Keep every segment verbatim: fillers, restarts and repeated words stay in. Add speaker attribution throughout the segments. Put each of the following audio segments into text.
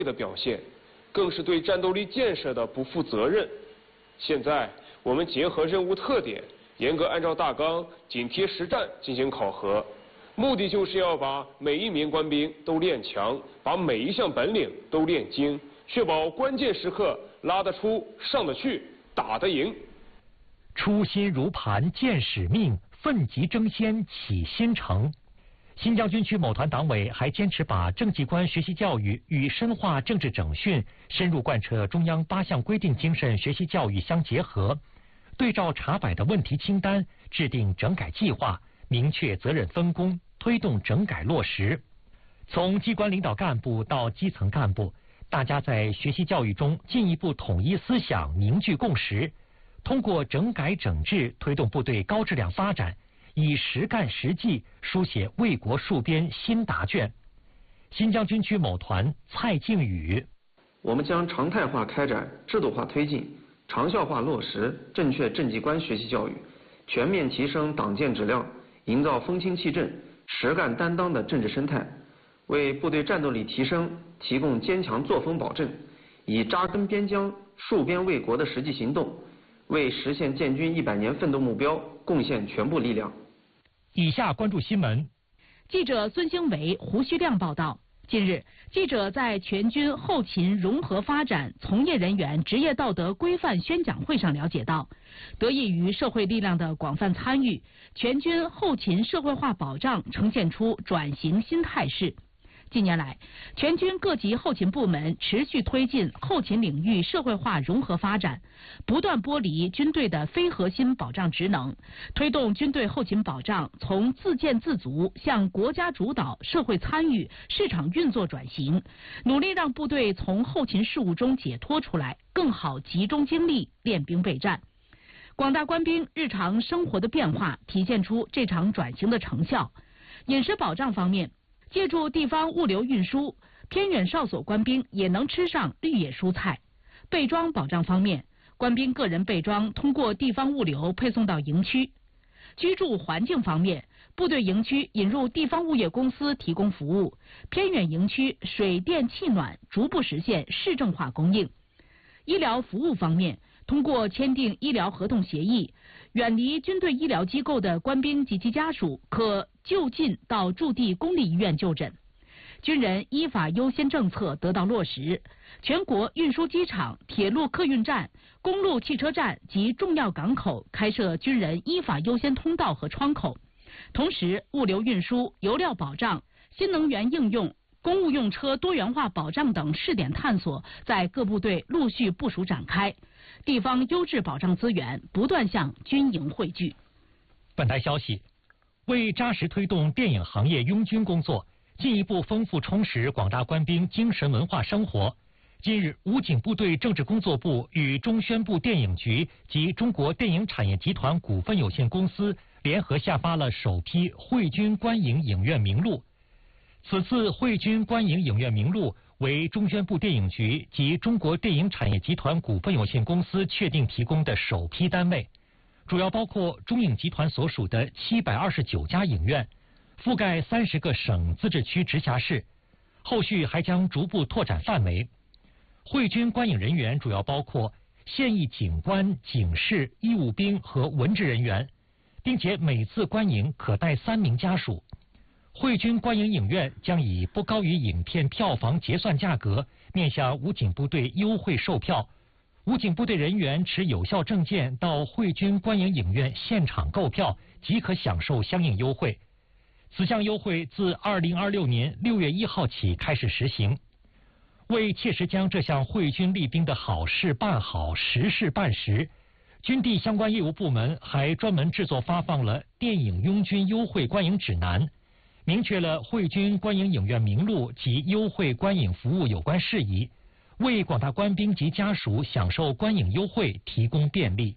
Speaker 1: 的表现，更是对战斗力建设的不负责任。现在我们结合任务特点，严格按照大纲，紧贴实战进行考核，目的就是要把每一名官兵都练强，把每一项本领都练精，确保关键时刻拉得出、上得去、打得赢。
Speaker 2: 初心如磐，见使命，奋楫争先，启新程。新疆军区某团党委还坚持把政绩观学习教育与深化政治整训、深入贯彻中央八项规定精神学习教育相结合，对照查摆的问题清单，制定整改计划，明确责任分工，推动整改落实。从机关领导干部到基层干部，大家在学习教育中进一步统一思想，凝聚共识，通过整改整治，推动部队高质量发展，以实干实际书写为国戍边新答卷。新疆军区某团蔡靖宇：
Speaker 3: 我们将常态化开展、制度化推进、长效化落实正确政绩观学习教育，全面提升党建质量，营造风清气正、实干担当的政治生态，为部队战斗力提升提供坚强作风保证，以扎根边疆、戍边卫国的实际行动，为实现建军一百年奋斗目标贡献全部力量。
Speaker 2: 以下关注新闻。
Speaker 4: 记者孙兴伟、胡旭亮报道。近日，记者在全军后勤融合发展从业人员职业道德规范宣讲会上了解到，得益于社会力量的广泛参与，全军后勤社会化保障呈现出转型新态势。近年来，全军各级后勤部门持续推进后勤领域社会化融合发展，不断剥离军队的非核心保障职能，推动军队后勤保障从自建自足向国家主导、社会参与、市场运作转型，努力让部队从后勤事务中解脱出来，更好集中精力练兵备战。广大官兵日常生活的变化体现出这场转型的成效。饮食保障方面，借助地方物流运输，偏远哨所官兵也能吃上绿叶蔬菜。备装保障方面，官兵个人备装通过地方物流配送到营区。居住环境方面，部队营区引入地方物业公司提供服务，偏远营区水电气暖逐步实现市政化供应。医疗服务方面，通过签订医疗合同协议，远离军队医疗机构的官兵及其家属可就近到驻地公立医院就诊。军人依法优先政策得到落实，全国运输机场、铁路客运站、公路汽车站及重要港口开设军人依法优先通道和窗口。同时，物流运输、油料保障、新能源应用、公务用车多元化保障等试点探索在各部队陆续部署展开，地方优质保障资源不断向军营汇聚。
Speaker 2: 本台消息，为扎实推动电影行业拥军工作，进一步丰富充实广大官兵精神文化生活，近日，武警部队政治工作部与中宣部电影局及中国电影产业集团股份有限公司联合下发了首批汇军观影影院名录。此次汇军观影影院名录为中宣部电影局及中国电影产业集团股份有限公司确定提供的首批单位，主要包括中影集团所属的七百二十九家影院，覆盖三十个省自治区直辖市，后续还将逐步拓展范围。汇军观影人员主要包括现役警官、警士、义务兵和文职人员，并且每次观影可带三名家属。汇军观影影院将以不高于影片票房结算价格面向武警部队优惠售票，武警部队人员持有效证件到汇军观影影院现场购票即可享受相应优惠。此项优惠自二零二六年六月一号起开始实行。为切实将这项汇军立兵的好事办好、实事办实，军地相关业务部门还专门制作发放了电影拥军优惠观影指南，明确了汇军观影影院名录及优惠观影服务有关事宜，为广大官兵及家属享受观影优惠提供便利。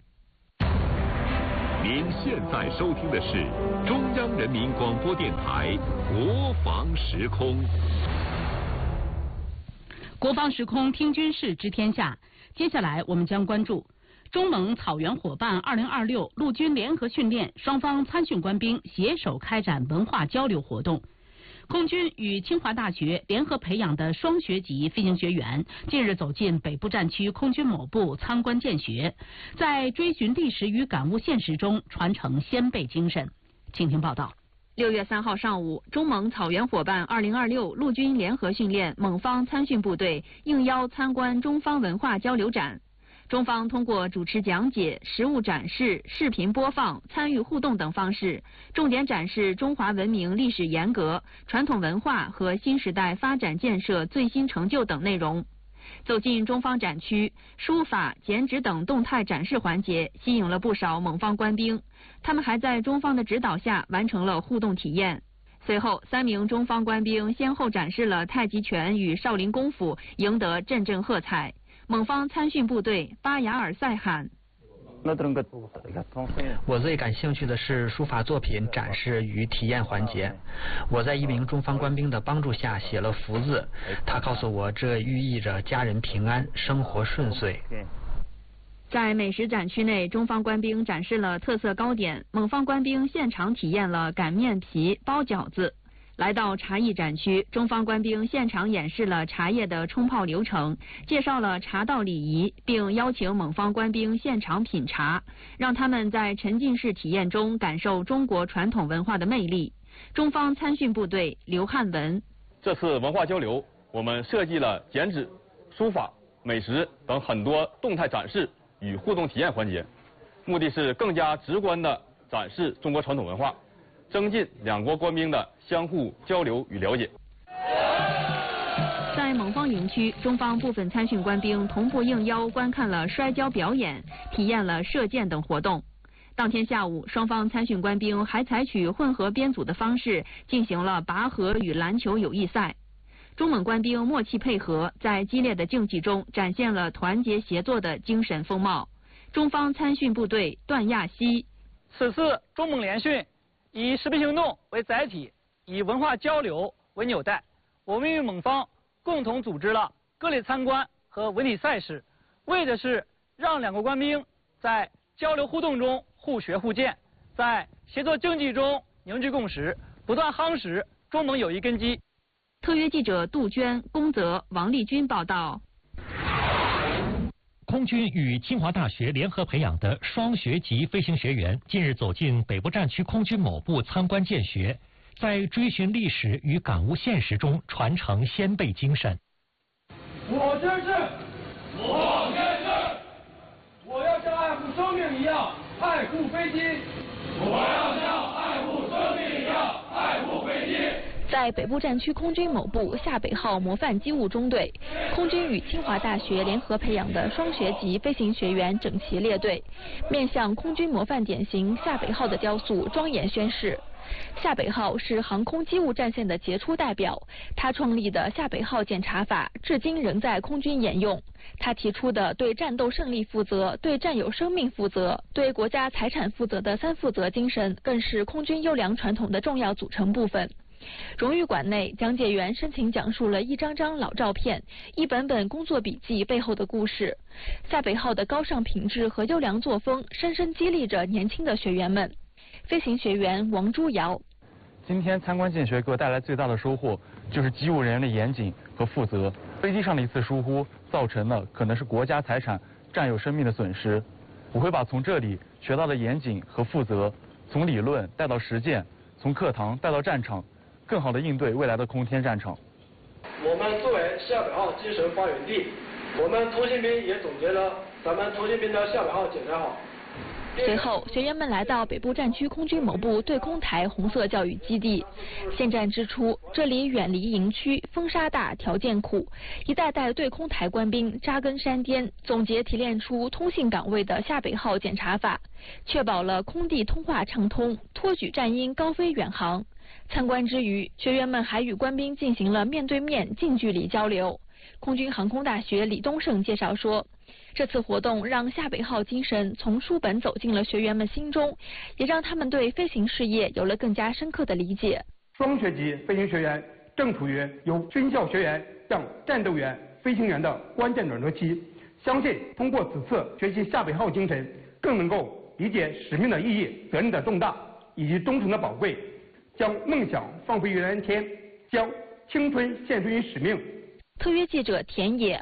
Speaker 5: 您现在收听的是中央人民广播电台国防时空。
Speaker 4: 国防时空听军事知天下，接下来我们将关注中蒙草原伙伴二零二六陆军联合训练，双方参训官兵携手开展文化交流活动。 空军与清华大学联合培养的双学级飞行学员近日走进北部战区空军某部参观见学，在追寻历史与感悟现实中传承先辈精神。请听报道。
Speaker 6: 六月三号上午，中蒙草原伙伴二零二六陆军联合训练蒙方参训部队应邀参观中方文化交流展。中方通过主持讲解、实物展示、视频播放、参与互动等方式，重点展示中华文明历史沿革、传统文化和新时代发展建设最新成就等内容。走进中方展区，书法、剪纸等动态展示环节吸引了不少蒙方官兵，他们还在中方的指导下完成了互动体验。随后，三名中方官兵先后展示了太极拳与少林功夫，赢得阵阵喝彩。蒙方参训部队巴雅尔赛喊。
Speaker 7: 我最感兴趣的是书法作品展示与体验环节。我在一名中方官兵的帮助下写了福字，他告诉我这寓意着家人平安，生活顺遂。
Speaker 6: 在美食展区内，中方官兵展示了特色糕点，蒙方官兵现场体验了擀面皮、包饺子。来到茶艺展区，中方官兵现场演示了茶叶的冲泡流程，介绍了茶道礼仪，并邀请蒙方官兵现场品茶，让他们在沉浸式体验中感受中国传统文化的魅力。中方参训部队刘汉文：
Speaker 8: 这次文化交流，我们设计了剪纸、书法、美食等很多动态展示与互动体验环节，目的是更加直观地展示中国传统文化，增进两国官兵的相互交流与了解。
Speaker 6: 在蒙方营区，中方部分参训官兵同步应邀观看了摔跤表演，体验了射箭等活动。当天下午，双方参训官兵还采取混合编组的方式进行了拔河与篮球友谊赛。中蒙官兵默契配合，在激烈的竞技中展现了团结协作的精神风貌。中方参训部队段亚西：
Speaker 9: 此次中蒙联训以实兵行动为载体，以文化交流为纽带，我们与蒙方共同组织了各类参观和文体赛事，为的是让两国官兵在交流互动中互学互鉴，在协作竞技中凝聚共识，不断夯实中蒙友谊根基。
Speaker 6: 特约记者杜鹃、龚泽、王立军报道。
Speaker 2: 空军与清华大学联合培养的双学级飞行学员近日走进北部战区空军某部参观见学，在追寻历史与感悟现实中传承先辈精神。
Speaker 10: 我宣誓，我宣誓，我要像爱护生命一样爱护飞机，我要像爱护生命一样爱护飞机。
Speaker 11: 在北部战区空军某部下北号模范机务中队，空军与清华大学联合培养的双学级飞行学员整齐列队，面向空军模范典型下北号的雕塑庄严宣誓。下北号是航空机务战线的杰出代表，他创立的下北号检查法至今仍在空军沿用。他提出的对战斗胜利负责、对战友生命负责、对国家财产负责的三负责精神，更是空军优良传统的重要组成部分。荣誉馆内，讲解员深情讲述了一张张老照片、一本本工作笔记背后的故事。下北号的高尚品质和优良作风，深深激励着年轻的学员们。飞行学员王朱瑶：
Speaker 12: 今天参观见学给我带来最大的收获，就是机务人员的严谨和负责。飞机上的一次疏忽，造成了可能是国家财产、战友生命的损失。我会把从这里学到的严谨和负责，从理论带到实践，从课堂带到战场，更好地应对未来的空天战场。
Speaker 10: 我们作为下北号精神发源地，我们通信兵也总结了咱们通信兵的下北号检查好。
Speaker 11: 随后，学员们来到北部战区空军某部对空台红色教育基地。现战之初，这里远离营区，风沙大，条件苦，一代代对空台官兵扎根山巅，总结提炼出通信岗位的下北号检查法，确保了空地通话畅通，托举战鹰高飞远航。参观之余，学员们还与官兵进行了面对面近距离交流。空军航空大学李东胜介绍说，这次活动让下北号精神从书本走进了学员们心中，也让他们对飞行事业有了更加深刻的理解。
Speaker 13: 双学级飞行学员正处于由军校学员向战斗员、飞行员的关键转折期，相信通过此次学习下北号精神，更能够理解使命的意义、责任的重大以及忠诚的宝贵，将梦想放飞于蓝天， 将青春献出于使命。
Speaker 11: 特约记者田野